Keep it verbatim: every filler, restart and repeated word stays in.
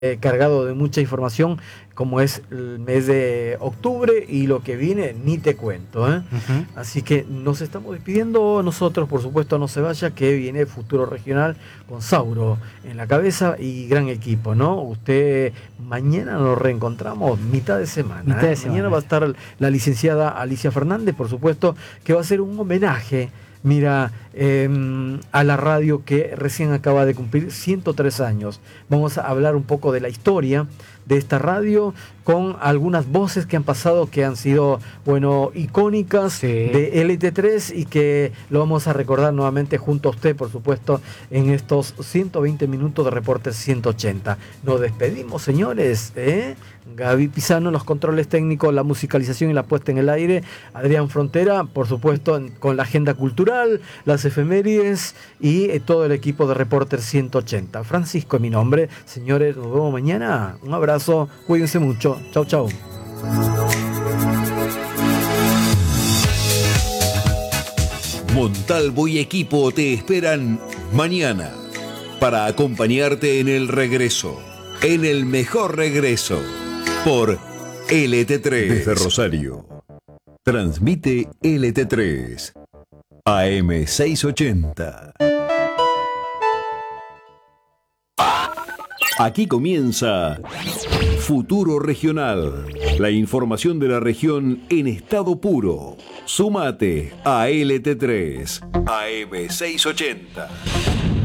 eh, cargado de mucha información, como es el mes de octubre y lo que viene, ni te cuento, ¿eh? Uh-huh. Así que nos estamos despidiendo nosotros, por supuesto, no se vaya, que viene Futuro Regional con Sauro en la cabeza y gran equipo, ¿no? Usted, mañana nos reencontramos, mitad de semana. Mitad de ¿eh? semana. Mañana va a estar la licenciada Alicia Fernández, por supuesto, que va a hacer un homenaje, mira, eh, a la radio que recién acaba de cumplir ciento tres años. Vamos a hablar un poco de la historia de esta radio con algunas voces que han pasado, que han sido, bueno, icónicas, sí, de L T tres, y que lo vamos a recordar nuevamente junto a usted, por supuesto, en estos ciento veinte minutos de Reportes ciento ochenta. Nos despedimos, señores, ¿eh? Gaby Pisano en los controles técnicos, la musicalización y la puesta en el aire, Adrián Frontera, por supuesto, en, con la agenda cultural, las efemérides y eh, todo el equipo de Reporter ciento ochenta. Francisco es mi nombre. Señores, nos vemos mañana. Un abrazo, cuídense mucho. Chau, chau. Montalvo y equipo te esperan mañana para acompañarte en el regreso, en el mejor regreso, por L T tres. Desde Rosario, transmite L T tres, A M seiscientos ochenta. Aquí comienza Futuro Regional, la información de la región en estado puro. Súmate a L T tres, A M seiscientos ochenta.